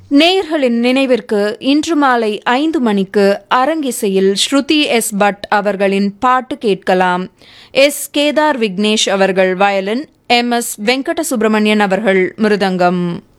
நேயர்களின் நினைவிற்கு இன்று மாலை 5 மணிக்கு அரங்கிசையில் ஸ்ருதி எஸ் பட் அவர்களின் பாட்டு கேட்கலாம். எஸ் கேதார் விக்னேஷ் அவர்கள் violin, M S Venkata Subramanian அவர்கள் மிருதங்கம்.